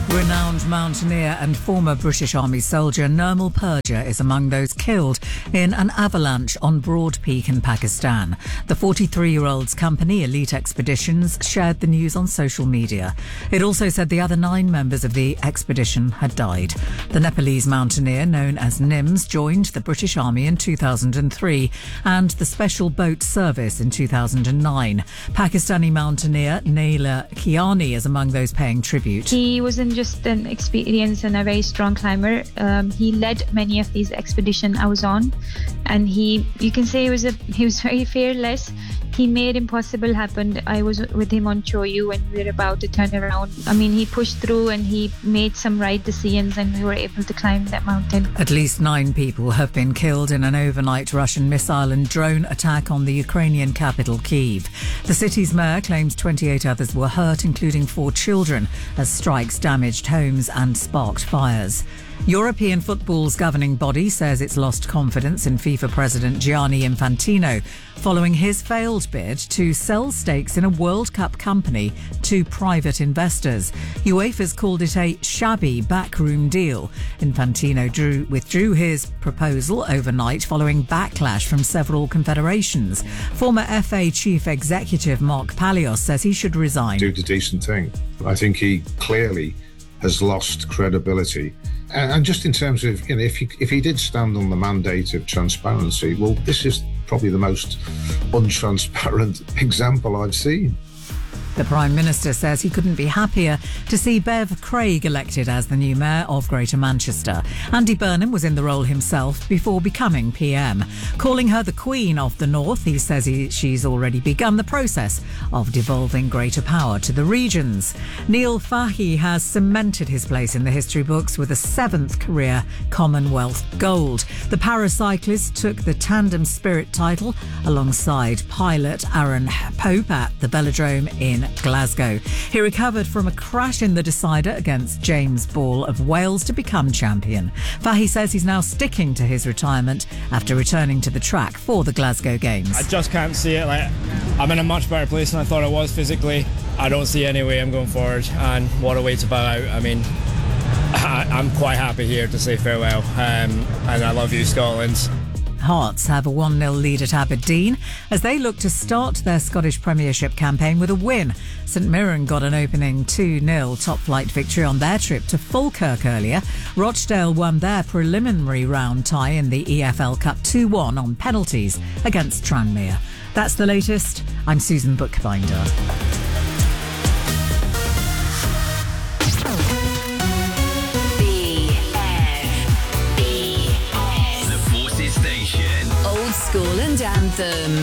Renowned mountaineer and former British Army soldier Nirmal Purja is among those killed in an avalanche on Broad Peak in Pakistan. The 43-year-old's company, Elite Expeditions, shared the news on social media. It also said the other 9 members of the expedition had died. The Nepalese mountaineer, known as Nims, joined the British Army in 2003 and the Special Boat Service in 2009. Pakistani mountaineer Naila Kiani is among those paying tribute. He wasn't just an experienced and a very strong climber. He led many of these expeditions I was on, and you can say he was very fearless. He made impossible happen. I was with him on Choyu when we were about to turn around. I mean, he pushed through and he made some right decisions, and we were able to climb that mountain. At least 9 people have been killed in an overnight Russian missile and drone attack on the Ukrainian capital, Kyiv. The city's mayor claims 28 others were hurt, including 4 children, as strikes damaged homes and sparked fires. European football's governing body says it's lost confidence in FIFA President Gianni Infantino following his failed bid to sell stakes in a World Cup company to private investors. UEFA's called it a shabby backroom deal. Infantino withdrew his proposal overnight following backlash from several confederations. Former FA Chief Executive Mark Palios says he should resign. Do the decent thing. I think he clearly has lost credibility. And just in terms of, if he did stand on the mandate of transparency, well, this is probably the most untransparent example I've seen. The Prime Minister says he couldn't be happier to see Bev Craig elected as the new Mayor of Greater Manchester. Andy Burnham was in the role himself before becoming PM. Calling her the Queen of the North, he says she's already begun the process of devolving greater power to the regions. Neil Fahey has cemented his place in the history books with a 7th career Commonwealth gold. The paracyclist took the Tandem Spirit title alongside pilot Aaron Pope at the Velodrome in Glasgow. He recovered from a crash in the decider against James Ball of Wales to become champion. Fahey says he's now sticking to his retirement after returning to the track for the Glasgow Games. I just can't see it. I'm in a much better place than I thought I was physically. I don't see any way I'm going forward, and what a way to bow out. I mean, I'm quite happy here to say farewell, and I love you, Scotland. Hearts have a 1-0 lead at Aberdeen as they look to start their Scottish Premiership campaign with a win. St Mirren got an opening 2-0 top-flight victory on their trip to Falkirk earlier. Rochdale won their preliminary round tie in the EFL Cup 2-1 on penalties against Tranmere. That's the latest. I'm Susan Bookbinder. School and Anthem.